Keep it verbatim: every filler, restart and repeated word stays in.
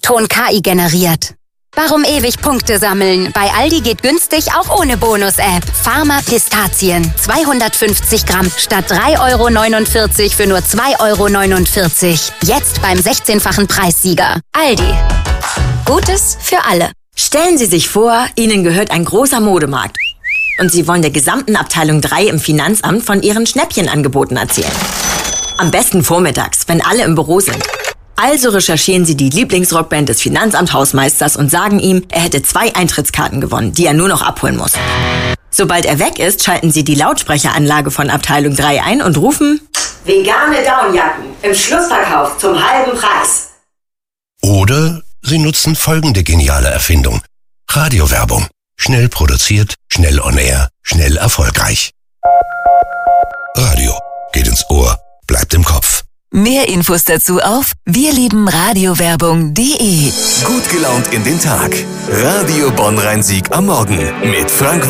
Ton K I generiert. Warum ewig Punkte sammeln? Bei Aldi geht günstig auch ohne Bonus-App. Pharma Pistazien. zweihundertfünfzig Gramm statt drei Euro neunundvierzig für nur zwei Euro neunundvierzig. Jetzt beim sechzehnfachen Preissieger. Aldi. Gutes für alle. Stellen Sie sich vor, Ihnen gehört ein großer Modemarkt. Und Sie wollen der gesamten Abteilung drei im Finanzamt von Ihren Schnäppchenangeboten erzählen. Am besten vormittags, wenn alle im Büro sind. Also recherchieren Sie die Lieblingsrockband des Finanzamt-Hausmeisters und sagen ihm, er hätte zwei Eintrittskarten gewonnen, die er nur noch abholen muss. Sobald er weg ist, schalten Sie die Lautsprecheranlage von Abteilung drei ein und rufen: Vegane Downjacken im Schlussverkauf zum halben Preis. Oder Sie nutzen folgende geniale Erfindung. Radiowerbung. Schnell produziert, schnell on air, schnell erfolgreich. Radio. Geht ins Ohr, bleibt im Kopf. Mehr Infos dazu auf wirliebenradiowerbung punkt de. Gut gelaunt in den Tag. Radio Bonn-Rhein-Sieg am Morgen mit Frank